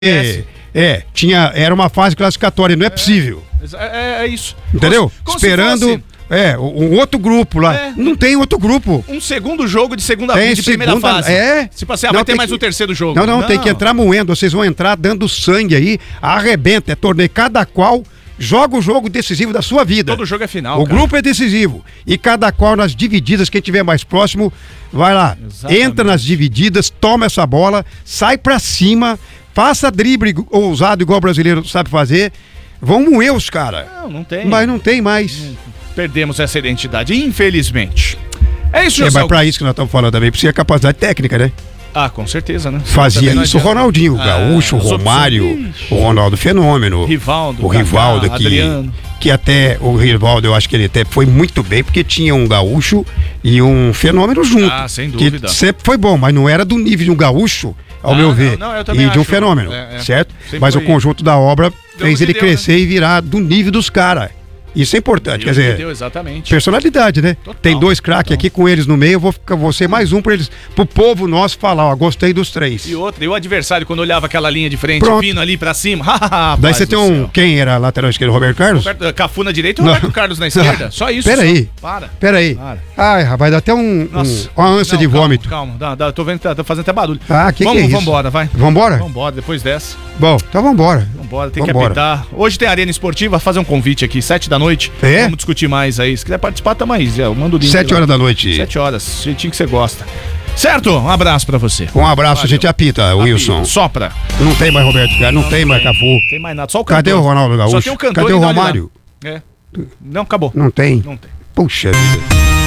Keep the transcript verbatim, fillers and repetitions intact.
É, é, tinha, era uma fase classificatória, não é, é possível. É, é isso. Entendeu? Como, como Esperando, é, um outro grupo lá. É. Não tem outro grupo. Um segundo jogo de segunda tem de primeira segunda, fase. É. Tipo assim, ah, vai ter mais que... o terceiro jogo. Não, não, não, tem que entrar moendo. Vocês vão entrar dando sangue aí, arrebenta, é torneio. Cada qual joga o jogo decisivo da sua vida. Todo jogo é final, O cara. grupo é decisivo. E cada qual nas divididas, quem tiver mais próximo, vai lá. Exatamente. Entra nas divididas, toma essa bola, sai pra cima, faça drible ousado igual o brasileiro sabe fazer. Vão moer os caras. Não, não tem. Mas não tem mais. Perdemos essa identidade, infelizmente. É isso, José. É, mas pra isso que nós estamos falando também, precisa capacidade técnica, né? Ah, com certeza, né? Fazia isso o Ronaldinho, o Gaúcho, o Romário, o Ronaldo Fenômeno, Rivaldo, o Rivaldo, Kaká, que, Adriano. que até o Rivaldo, eu acho que ele até foi muito bem, porque tinha um Gaúcho e um Fenômeno junto. Ah, sem dúvida. Que sempre foi bom, mas não era do nível de um Gaúcho, ao ah, meu ver, não, não, eu e também de um acho, Fenômeno, é, é. certo? Sempre mas foi... o conjunto da obra deu fez ele deu, crescer, né? e virar do nível dos caras. Isso é importante, Deus quer dizer, deu, exatamente. Personalidade, né? Total, tem dois craques aqui com eles no meio, eu vou ficar você mais um pra eles, pro povo nosso falar, ó, gostei dos três. E outra, e o adversário quando olhava aquela linha de frente, Pronto. vindo ali pra cima, daí você tem um, céu. Quem era lateral esquerdo, Roberto Carlos? Roberto, Cafu na direita e o Roberto não. Carlos na esquerda, só isso. Peraí, para. Peraí. Ai, rapaz, dá até um, um uma ânsia não, de calma, vômito. Calma, dá, dá, tô vendo que tá, tá fazendo até barulho. Ah, que vamos, que é isso? Vambora, vai. Vambora? Vambora, depois dessa. Bom, então vambora. Vambora, tem vambora. que apitar. Hoje tem Arena Esportiva, fazer um convite aqui, sete da noite. É? Vamos discutir mais aí. Se quiser participar, tamo aí, Zé. Manda o link. Sete horas da noite. Sete horas, jeitinho que você gosta. Certo? Um abraço pra você. Um abraço, Valeu. A gente apita, Wilson. Apita. Sopra. Não tem mais Roberto Carlos, não, não tem, tem mais Cafu. Não tem mais nada, só o cantor. Cadê o Ronaldo Gaúcho? Só tem o cantor. Cadê o Romário? É. Não, acabou. Não tem? Não tem. Puxa vida.